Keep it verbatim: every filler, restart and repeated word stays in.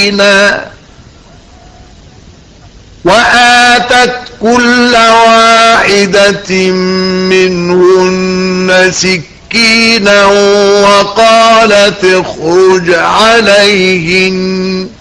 وآتت كل واحدة منهن سكينا وقالت اخرج عليهن